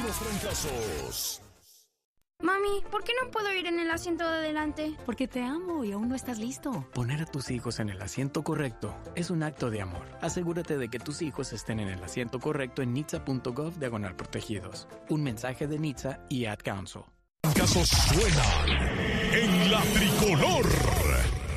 los trancazos. Mami, ¿por qué no puedo ir en el asiento de adelante? Porque te amo y aún no estás listo. Poner a tus hijos en el asiento correcto es un acto de amor. Asegúrate de que tus hijos estén en el asiento correcto en nitsa.gov/protegidos. Un mensaje de NHTSA y Ad Council. Casos suenan en la tricolor.